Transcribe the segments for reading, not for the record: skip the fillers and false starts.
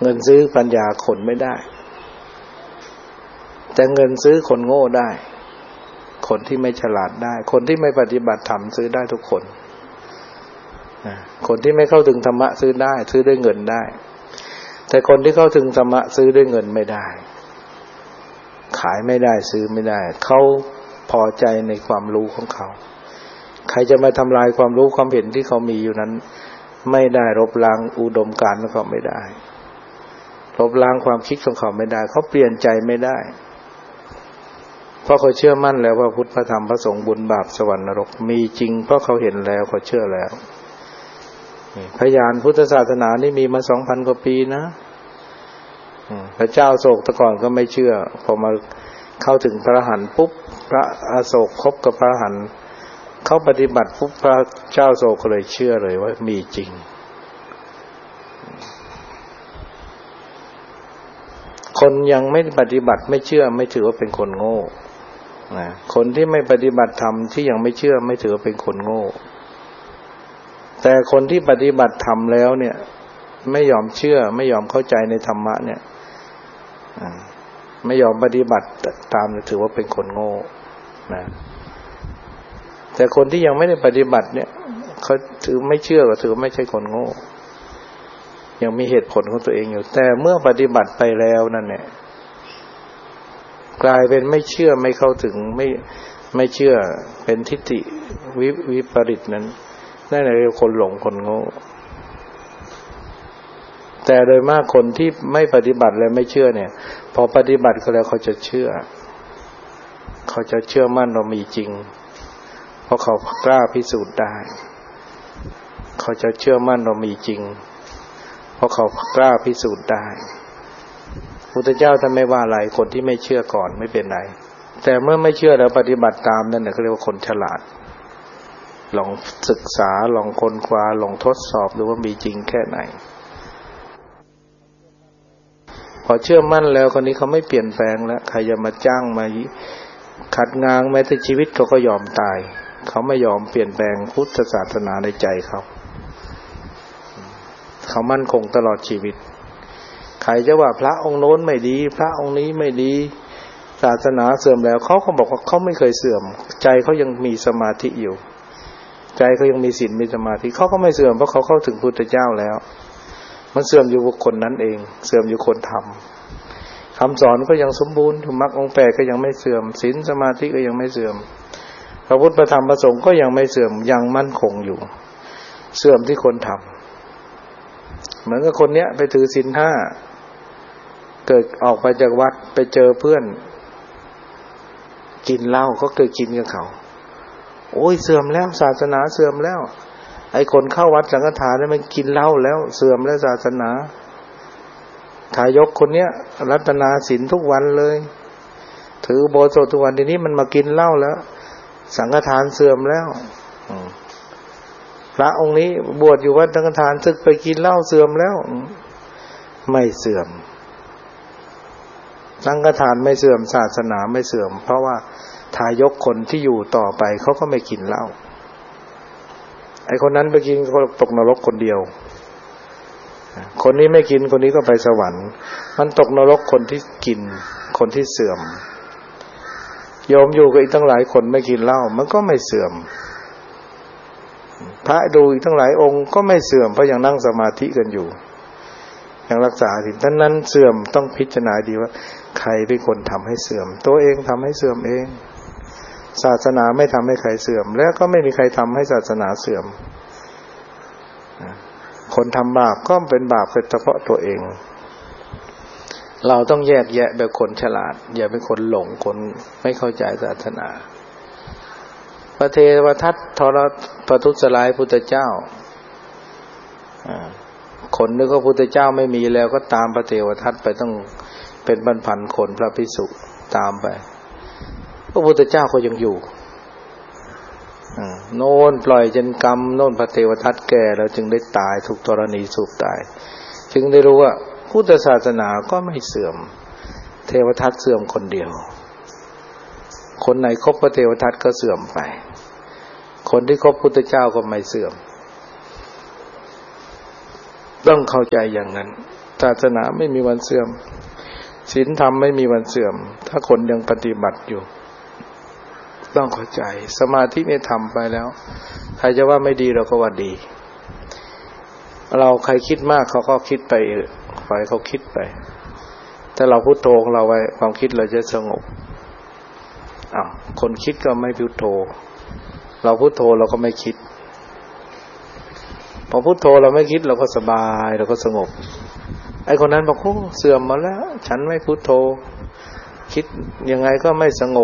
เงินซื้อปัญญาคนไม่ได้แต่เงินซื้อคนโง่ได้คนที่ไม่ฉลาดได้คนที่ไม่ปฏิบัติธรรมซื้อได้ทุกคนคนที่ไม่เข้าถึงธรรมะซื้อได้ซื้อด้วยเงินได้แต่คนที่เข้าถึงธรรมะซื้อด้วยเงินไม่ได้ขายไม่ได้ซื้อไม่ได้เขาพอใจในความรู้ของเขาใครจะมาทำลายความรู้ความเห็นที่เขามีอยู่นั้นไม่ได้ลบล้างอุดมการณ์ของเขาไม่ได้ลบล้างความคิดของเขาไม่ได้เขาเปลี่ยนใจไม่ได้เพราะเขาเชื่อมั่นแล้วว่าพุทธพระธรรมพระสงฆ์บุญบาปสวรรค์นรกมีจริงเพราะเขาเห็นแล้วเขาเชื่อแล้วพยานพุทธศาสนานี่มีมา 2,000 กว่าปีนะพระเจ้าโศกแต่ก่อนก็ไม่เชื่อพอมาเข้าถึงพระอรหันต์ปุ๊บพระอโศกคบกับพระอรหันต์เขาปฏิบัติปุ๊บพระเจ้าโศกก็เลยเชื่อเลยว่ามีจริงคนยังไม่ปฏิบัติไม่เชื่อไม่ถือว่าเป็นคนโง่นะคนที่ไม่ปฏิบัติธรรมที่ยังไม่เชื่อไม่ถือว่าเป็นคนโง่แต่คนที่ปฏิบัติธรรมแล้วเนี่ยไม่ยอมเชื่อไม่ยอมเข้าใจในธรรมะเนี่ยไม่ยอมปฏิบัติตามถือว่าเป็นคนโง่นะแต่คนที่ยังไม่ได้ปฏิบัติเนี่ยเขาถือไม่เชื่อก็ถือไม่ใช่คนโง่ยังมีเหตุผลของตัวเองอยู่แต่เมื่อปฏิบัติไปแล้วนั่นเนี่ยกลายเป็นไม่เชื่อไม่เข้าถึงไม่เชื่อเป็นทิฏฐิวิปริตนั้นนั่นเรียกคนหลงคนโง่แต่โดยมากคนที่ไม่ปฏิบัติและไม่เชื่อเนี่ยพอปฏิบัติก็แล้วเขาจะเชื่อมั่นว่ามีจริงเพราะเขากล้าพิสูจน์ได้เขาจะเชื่อมั่นว่ามีจริงเพราะเขากล้าพิสูจน์ได้พุทธเจ้าท่านไม่ว่าอะไรคนที่ไม่เชื่อก่อนไม่เป็นไรแต่เมื่อไม่เชื่อแล้วปฏิบัติตามนั่นเขาเรียกว่าคนฉลาดลองศึกษาลองค้นคว้าลองทดสอบดูว่ามีจริงแค่ไหนพอเชื่อมั่นแล้วคนนี้เขาไม่เปลี่ยนแปลงแล้วใครจะมาจ้างมาขัดง้างแม้แต่ชีวิตเขาก็ยอมตายเขาไม่ยอมเปลี่ยนแปลงพุทธศาสนาในใจเขามั่นคงตลอดชีวิตใครจะว่าพระองค์โน้นไม่ดีพระองค์นี้ไม่ดีศาสนาเสื่อมแล้วเขาบอกว่าเขาไม่เคยเสื่อมใจเขายังมีสมาธิอยู่ใจเขายังมีศีลมีสมาธิเขาก็ไม่เสื่อมเพราะเขาเข้าถึงพุทธเจ้าแล้วมันเสื่อมอยู่บุคคลนั้นเองเสื่อมอยู่คนทำคำสอนก็ยังสมบูรณ์มรรคองค์8ก็ยังไม่เสื่อมศีลสมาธิก็ยังไม่เสื่อมพระพุทธพระธรรมพระสงฆ์ก็ยังไม่เสื่อมยังมั่นคงอยู่เสื่อมที่คนทำเหมือนกับคนเนี้ยไปถือศีล5เกิดออกไปจากวัดไปเจอเพื่อนกินเหล้าก็เกิดกินกับเขาโอ้ยเสื่อมแล้วศาสนาเสื่อมแล้วไอ้คนเข้าวัดสังฆทานนี่มันกินเหล้าแล้วเสื่อมแล้วศาสนาทายกคนเนี้ยรัตนาศีลทุกวันเลยถืออุโบสถทุกวันทีนี้มันมากินเหล้าแล้วสังฆทานเสื่อมแล้วพระองค์นี้บวชอยู่วัดสังฆทานศึกไปกินเหล้าเสื่อมแล้วไม่เสื่อมสังฆทานไม่เสื่อมศาสนาไม่เสื่อมเพราะว่าทายกคนที่อยู่ต่อไปเขาก็ไม่กินเหล้าไอ้คนนั้นไปกินก็ตกนรกคนเดียวคนนี้ไม่กินคนนี้ก็ไปสวรรค์มันตกนรกคนที่กินคนที่เสื่อมโยมอยู่กับอีกตั้งหลายคนไม่กินเหล้ามันก็ไม่เสื่อมพระดูอีกตั้งหลายองค์ก็ไม่เสื่อมเพราะยังนั่งสมาธิกันอยู่ยังรักษาศีลท่านนั้นเสื่อมต้องพิจารณาดีว่าใครเป็นคนทำให้เสื่อมตัวเองทำให้เสื่อมเองศาสนาไม่ทำให้ใครเสื่อมแล้วก็ไม่มีใครทำให้ศาสนาเสื่อมคนทำบาปก็เป็นบาปเฉพาะตัวเองเราต้องแยกแยะแบบคนฉลาดอย่าเป็นคนหลงคนไม่เข้าใจศาสนาพระเทวทัตทรประทุษร้ายพุทธเจ้าคนนึกว่าพุทธเจ้าไม่มีแล้วก็ตามพระเทวทัตไปต้องเป็นพันๆคนพระภิกษุตามไปพระพุทธเจ้าก็ยังอยู่โน่นปล่อยจนกรรมโน่นพระเทวทัตแก่แล้วจึงได้ตายถูกธรณีสูบตายจึงได้รู้ว่าพุทธศาสนาก็ไม่เสื่อมเทวทัตเสื่อมคนเดียวคนไหนคบพระเทวทัตก็เสื่อมไปคนที่คบพุทธเจ้าก็ไม่เสื่อมต้องเข้าใจอย่างนั้นศาสนาไม่มีวันเสื่อมศีลธรรมไม่มีวันเสื่อมถ้าคนยังปฏิบัติอยู่ต้องเข้าใจสมาธินี่ทำไปแล้วใครจะว่าไม่ดีเราก็ว่าดีเราใครคิดมากเขาก็คิดไปปล่อยเขาคิดไปแต่เราพุทโธของเราไว้ความคิดเราจะสงบคนคิดก็ไม่พุทโธเราพุทโธเราก็ไม่คิดพอพุทโธเราไม่คิดเราก็สบายเราก็สงบไอ้คนนั้นบอกโอ้เสื่อมมาแล้วฉันไม่พุทโธคิดยังไงก็ไม่สงบ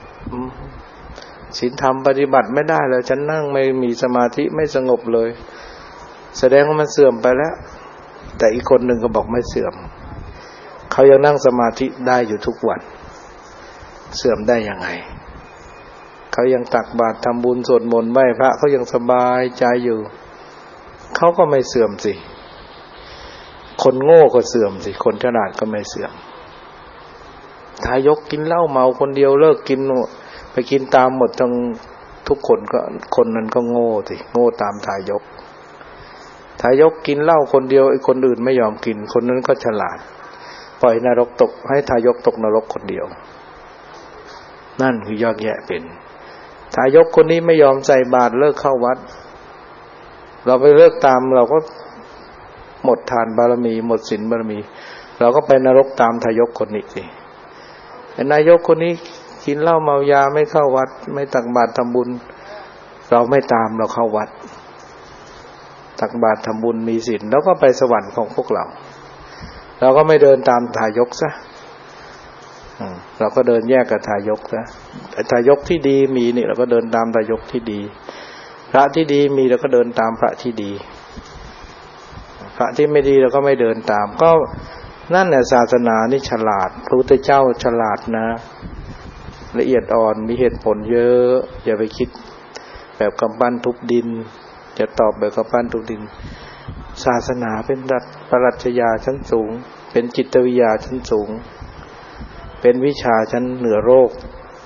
ศีลธรรมปฏิบัติไม่ได้เลยฉันนั่งไม่มีสมาธิไม่สงบเลยแสดงว่ามันเสื่อมไปแล้วแต่อีกคนหนึ่งก็บอกไม่เสื่อมเขายังนั่งสมาธิได้อยู่ทุกวันเสื่อมได้ยังไงเขายังตักบาตรทำบุญสวดมนต์ไหว้พระเขายังสบายใจอยู่เขาก็ไม่เสื่อมสิคนโง่ก็เสื่อมสิคนฉลาดก็ไม่เสื่อมทายกกินเหล้าเมาคนเดียวเลิกกินไปกินตามหมดทั้งทุกคนก็คนนั้นก็โง่สิโง่ตามทายกกินเหล้าคนเดียวไอ้คนอื่นไม่ยอมกินคนนั้นก็ฉลาดปล่อยนรกตกให้ทายกตกนรกคนเดียวนั่นคือยากแยะเป็นทายกคนนี้ไม่ยอมใส่บาตรเลิกเข้าวัดเราไปเลิกตามเราก็หมดทานบารมีหมดศีลบารมีเราก็ไปนรกตามทายกคนนี้สินายกคนนี้กินเหล้าเมายาไม่เข้าวัดไม่ตักบาตรทำบุญเราไม่ตามเราเข้าวัดตักบาตรทำบุญมีศีลแล้วก็ไปสวรรค์ของพวกเราก็ไม่เดินตามทายกซะเราก็เดินแยกกับทายกซะทายกที่ดีมีนี่เราก็เดินตามทายกที่ดีพระที่ดีมีเราก็เดินตามพระที่ดีพระที่ไม่ดีเราก็ไม่เดินตามก็นั่นแหละศาสนานี่ฉลาดพระพุทธเจ้าฉลาดนะละเอียดอ่อนมีเหตุผลเยอะอย่าไปคิดแบบกำปั้นทุบดินจะตอบแบบกำปั้นทุบดินศาสนาเป็นปรัชญาชั้นสูงเป็นจิตวิทยาชั้นสูงเป็นวิชาชั้นเหนือโลก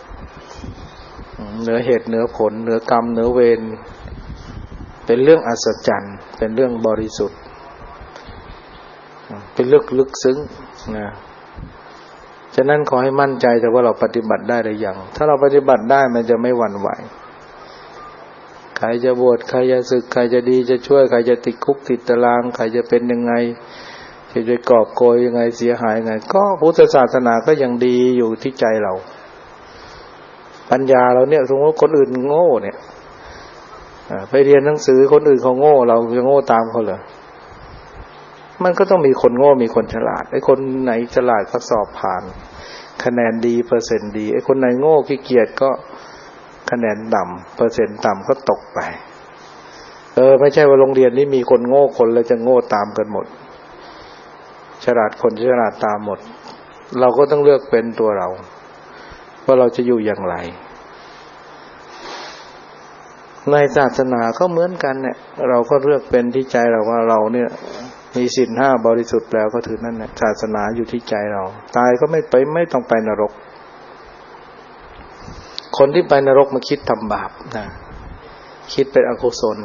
เหนือเหตุเหนือผลเหนือกรรมเหนือเวรเป็นเรื่องอัศจรรย์เป็นเรื่องบริสุทธิ์เป็นเรื่องลึกซึ้งนะฉะนั้นขอให้มั่นใจแต่ว่าเราปฏิบัติได้หรือยังถ้าเราปฏิบัติได้มันจะไม่หวั่นไหวใครจะบวชใครจะศึกใครจะดีจะช่วยใครจะติดคุกติดตารางใครจะเป็นยังไงจะไปกอบโกยยังไงเสียหายยังไงก็พุทธศาสนาก็ยังดีอยู่ที่ใจเราปัญญาเราเนี่ยสมมติคนอื่นโง่เนี่ยไปเรียนหนังสือคนอื่นเขาโง่เราจะโง่ตามเขาเหรอมันก็ต้องมีคนโง่มีคนฉลาดไอ้คนไหนฉลาดก็สอบผ่านคะแนนดีเปอร์เซ็นต์ดีไอ้คนไหนโง่ขี้เกียจก็คะแนนต่ำเปอร์เซ็นต์ต่ำก็ตกไปไม่ใช่ว่าโรงเรียนนี้มีคนโง่คนแล้วจะโง่ตามกันหมดฉลาดคนฉลาดตามหมดเราก็ต้องเลือกเป็นตัวเราว่าเราจะอยู่อย่างไรในศาสนาก็เหมือนกันเนี่ยเราก็เลือกเป็นที่ใจเราว่าเราเนี่ยมีศีล5บริสุทธิ์แล้วก็ถือนั่นแหละศาสนาอยู่ที่ใจเราตายก็ไม่ต้องไปนรกคนที่ไปนรกมาคิดทำบาปนะคิดเป็นอกุศล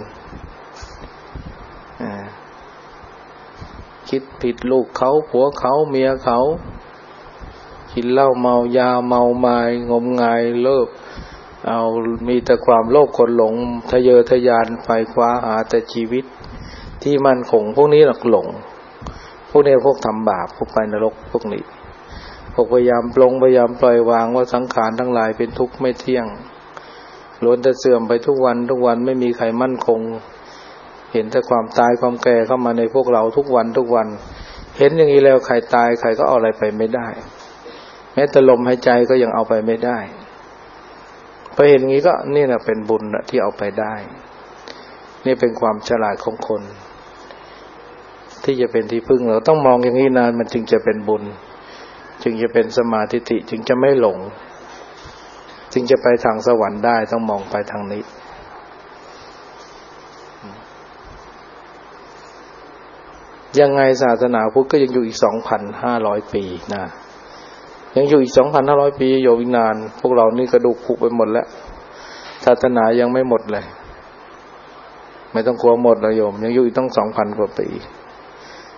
คิดผิดลูกเขาผัวเขาเมียเขากินเหล้าเมายาเมาไม้งมงายเลิกเอามีแต่ความโลภคนหลงทะเยอทะยานไฟคว้าหาแต่ชีวิตที่มั่นคงพวกนี้หลงพวกนี้พวกทำบาปพวกไปนรกพวกนี้พวกพยายามปลงพยายามปล่อยวางว่าสังขารทั้งหลายเป็นทุกข์ไม่เที่ยงล้วนแต่เสื่อมไปทุกวันไม่มีใครมั่นคงเห็นแต่ความตายความแก่เข้ามาในพวกเราทุกวันเห็นอย่างนี้แล้วใครตายใครก็เอาอะไรไปไม่ได้แม้แต่ลมหายใจก็ยังเอาไปไม่ได้พอเห็นอย่างนี้ก็นี่แหละเป็นบุญที่เอาไปได้นี่เป็นความฉลาดของคนที่จะเป็นที่พึ่งเราต้องมองอย่างนี้นานมันจึงจะเป็นบุญจึงจะเป็นสมาธิจึงจะไม่หลงจึงจะไปทางสวรรค์ได้ต้องมองไปทางนี้ยังไงศาสนาพุทธก็ยังอยู่อีก 2,500 ปีนะยังอยู่อีก 2,500 ปีอยู่อีกนานพวกเรานี่กระดูกผุไปหมดแล้วศาสนายังไม่หมดเลยไม่ต้องกลัวหมดนะโยมยังอยู่อีกต้อง 2,000 กว่าปี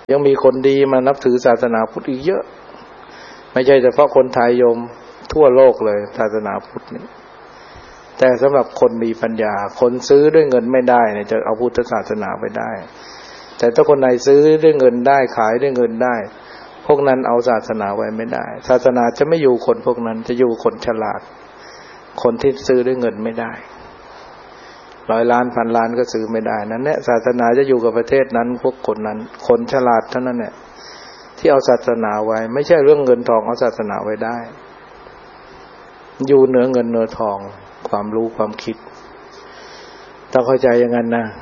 ยังมีคนดีมานับถือศาสนาพุทธอีกเยอะไม่ใช่เฉพาะคนไทยโยมทั่วโลกเลยศาสนาพุทธนี่แต่สำหรับคนมีปัญญาคนซื้อด้วยเงินไม่ได้เนี่ยจะเอาพุทธศาสนาไปได้แต่ถ้าคนไหนซื้อด้วยเงินได้ขายด้วยเงินได้พวกนั้นเอาศาสนาไว้ไม่ได้ศาสนาจะไม่อยู่คนพวกนั้นจะอยู่คนฉลาดคนที่ซื้อด้วยเงินไม่ได้100 ล้านพันล้านก็ซื้อไม่ได้นั้นเนี่ยศาสนาจะอยู่กับประเทศนั้นพวกคนนั้นคนฉลาดเท่านั้นเนี่ยที่เอาศาสนาไว้ไม่ใช่เรื่องเงินทองเอาศาสนาไว้ได้อยู่เหนือเงินเหนือทองความรู้ความคิดต้องเข้าใจอย่างนั้นนะ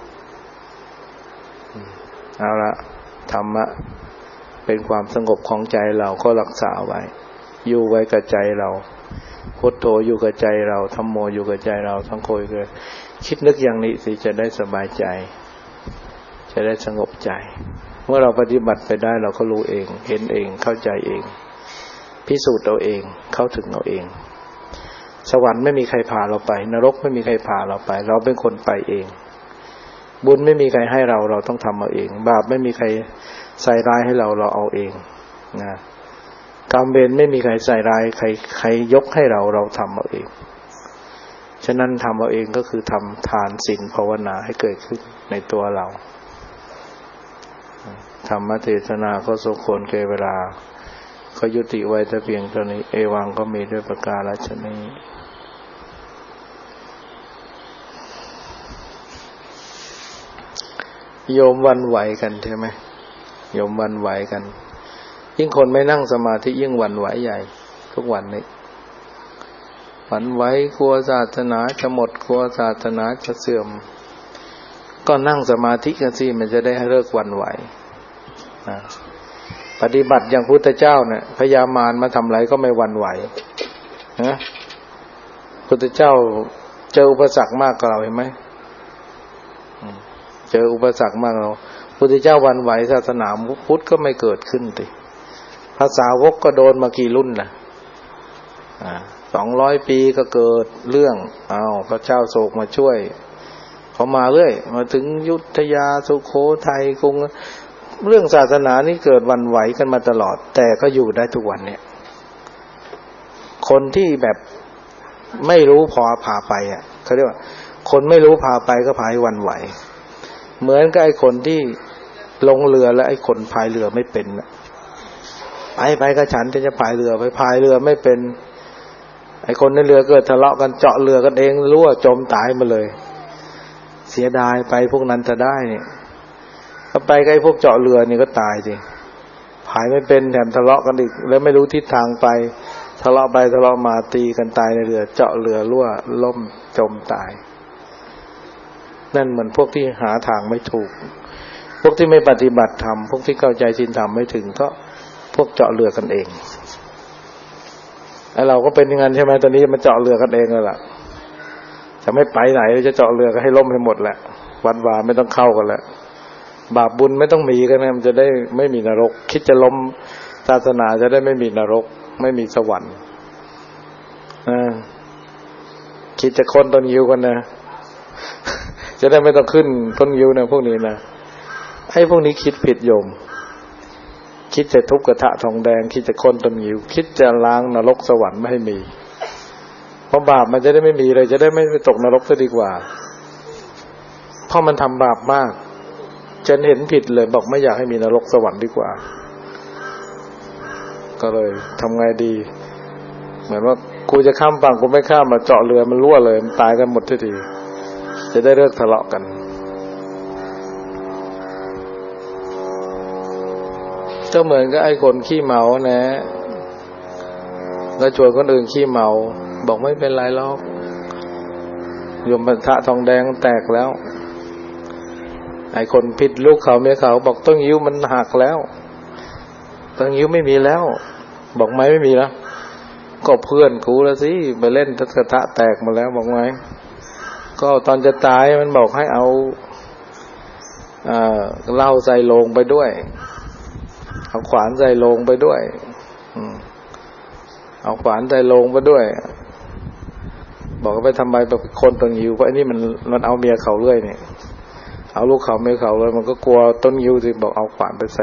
เอาละธรรมะเป็นความสงบของใจเราก็รักษาไว้อยู่ไว้กับใจเราพุทโธอยู่กับใจเราธัมโมอยู่กับใจเราสังโฆอยู่กับคิดนึกอย่างนี้สิจะได้สบายใจจะได้สงบใจเมื่อเราปฏิบัติไปได้เราก็รู้เองเห็นเองเข้าใจเองพิสูจน์เอาเองเข้าถึงเอาเองสวรรค์ไม่มีใครพาเราไปนรกไม่มีใครพาเราไปเราเป็นคนไปเองบุญไม่มีใครให้เราต้องทำเอาเองบาปไม่มีใครใส่ร้ายให้เราเอาเองนะกรรมเวรไม่มีใครใส่ร้ายใครยกให้เราทำเอาเองฉะนั้นทำเอาเองก็คือทำทานศีลภาวนาให้เกิดขึ้นในตัวเราธรรมเทศนาก็สมควรแก่เวลาก็ยุติไว้แต่เพียงเท่านี้เอวังก็มีด้วยประการฉะนี้โยมวันไหวกันใช่ไหมโยมวันไหวกันยิ่งคนไม่นั่งสมาธิยิ่งวันไหวใหญ่ทุกวันนี้วันไหวกลัวศาสนาจะหมดกลัวศาสนาจะเสื่อมก็นั่งสมาธิกันสิมันจะได้เลิกวันไหวปฏิบัติอย่างพุทธเจ้าเนี่ยพญามารมาทำอะไรก็ไม่หวั่นไหวนะพุทธเจ้าเจออุปสรรคมากกว่าเราเห็นไหมเจออุปสรรคมากเราพุทธเจ้าหวั่นไหวศาสนาพุทธก็ไม่เกิดขึ้นติภาษาวกก็โดนมากี่รุ่นน่ะ200 ปีก็เกิดเรื่องพระเจ้าโศกมาช่วยเขามาเรื่อยมาถึงอยุธยาสุโขทัยกรุงเรื่องศาสนานี่เกิดวันไหวกันมาตลอดแต่ก็อยู่ได้ทุกวันเนี่ยคนที่แบบไม่รู้พอพาไปเขาเรียกว่าคนไม่รู้พาไปก็พาให้วันไหวเหมือนกับไอ้คนที่ลงเรือแล้วไอ้คนพายเรือไม่เป็นไปกับฉันจะพายเรือไปพายเรือไม่เป็นไอ้คนในเรือเกิดทะเลาะกันเจาะเรือกันเองรั่วจมตายมาเลยเสียดายไปพวกนั้นจะได้เนี่ยถ้าไปกับไอ้พวกเจาะเรือนี่ก็ตายสิพายไม่เป็นแถมทะเลาะกันอีกแล้วไม่รู้ทิศทางไปทะเลาะไปทะเลาะมาตีกันตายในเรือเจาะเรือรั่วล่มจมตายนั่นเหมือนพวกที่หาทางไม่ถูกพวกที่ไม่ปฏิบัติธรรมพวกที่เข้าใจศีลธรรมไม่ถึงก็พวกเจาะเรือกันเองไอ้เราก็เป็นอย่างนั้นใช่ไหมตอนนี้มันเจาะเรือกันเองแล้วล่ะจะไม่ไปไหนจะเจาะเรือก็ให้ล่มให้หมดแหละวันวาไม่ต้องเข้ากันแล้วบาปบุญไม่ต้องมีกันนะมันจะได้ไม่มีนรกคิดจะล้มศาสนาจะได้ไม่มีนรกไม่มีสวรรค์คิดจะค้นต้นยิ้วกันนะจะได้ไม่ต้องขึ้นต้นยิ้วนะพวกนี้นะไอ้พวกนี้คิดผิดโยมคิดจะทุบกระทะทองแดงคิดจะค้นต้นยิ้วคิดจะล้างนรกสวรรค์ไม่ให้มีเพราะบาปมันจะได้ไม่มีเลยจะได้ไม่ตกนรกซะดีกว่าเพราะมันทำบาปมากจนเห็นผิดเลยบอกไม่อยากให้มีนรกสวรรค์ดีกว่าก็เลยทำไงดีเหมือนว่ากูจะข้ามฝั่งกูไม่ข้ามมาเจาะเรือมันรั่วเลยมันตายกันหมดทีจะได้เลิกทะเลาะกันก็เหมือนกับไอ้คนขี้เมานะแล้วชวนคนอื่นขี้เมาบอกไม่เป็นไรหรอกโยมกระทะทองแดงแตกแล้วไอ้คนผิดลูกเขาเมียเขาบอกต้นยิ้วมันหักแล้วต้นยิ้วไม่มีแล้วบอกไม่มีแล้วก็เพื่อนกูแล้วสิไปเล่นกระทะแตกมาแล้วบอกไงก็ตอนจะตายมันบอกให้เอาเหล้าใส่โลงไปด้วยเอาขวานใส่โลงไปด้วยเอาขวานใส่โลงไปด้วยบอกว่าไปทำไมแบบคนต้นยิ้วเพราะอันนี้มันเอาเมียเขาเรื่อยเนี่ยเอาลูกเขาเมียเขาเลยมันก็กลัวต้นยิ้วสิบอกเอาขวานไปใส่